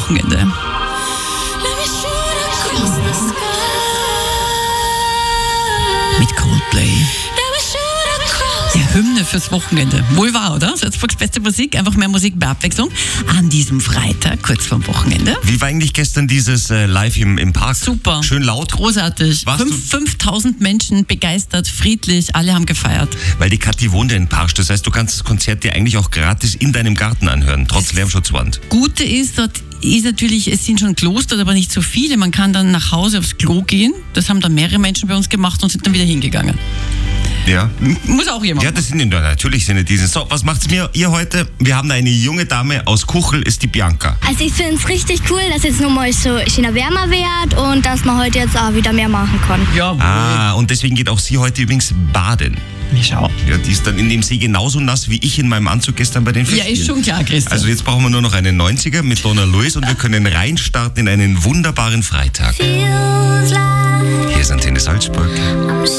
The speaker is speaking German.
Wochenende. Mit Coldplay. Der Hymne fürs Wochenende. Wohl wahr, oder? Salzburgs beste Musik, einfach mehr Musik bei Abwechslung. An diesem Freitag, kurz vorm Wochenende. Wie war eigentlich gestern dieses Live im Park? Super. Schön laut. Großartig. 5000 Menschen, begeistert, friedlich, alle haben gefeiert. Weil die Kathi wohnt ja in Parsch, das heißt, du kannst das Konzert dir eigentlich auch gratis in deinem Garten anhören, trotz Lärmschutzwand. Gute ist, dort ist natürlich, es sind schon Klos dort, aber nicht so viele. Man kann dann nach Hause aufs Klo gehen. Das haben dann mehrere Menschen bei uns gemacht und sind dann wieder hingegangen. Ja. Muss auch jemand. Ja, das sind natürlich sind diese. So, was macht's ihr heute? Wir haben eine junge Dame aus Kuchel, ist die Bianca. Also ich finde es richtig cool, dass jetzt nun mal so schön wärmer wird und dass man heute jetzt auch wieder mehr machen kann. Ja. Und deswegen geht auch sie heute übrigens baden. Schau. Ja, die ist dann in dem See genauso nass wie ich in meinem Anzug gestern bei den Festspielen. Ja, ist schon klar, Christian. Also jetzt brauchen wir nur noch einen 90er mit Donna Luis und wir können reinstarten in einen wunderbaren Freitag. Hier ist Antenne Salzburg.